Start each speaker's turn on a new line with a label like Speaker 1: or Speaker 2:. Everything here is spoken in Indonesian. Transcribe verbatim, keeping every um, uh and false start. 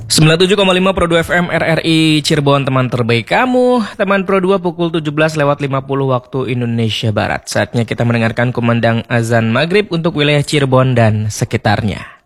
Speaker 1: sembilan puluh tujuh koma lima Pro dua F M R R I Cirebon, teman terbaik kamu. Teman Pro dua pukul tujuh belas lewat lima puluh waktu Indonesia Barat. Saatnya kita mendengarkan kumandang azan maghrib untuk wilayah Cirebon dan sekitarnya.